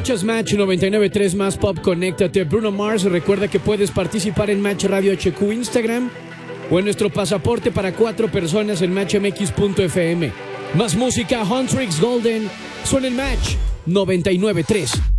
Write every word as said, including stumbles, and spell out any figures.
Escuchas Match noventa y nueve punto tres más Pop, conéctate. Bruno Mars, recuerda que puedes participar en Match Radio H Q Instagram o en nuestro pasaporte para cuatro personas en match m x punto f m. Más música, Huntrix Golden, suena en Match noventa y nueve punto tres.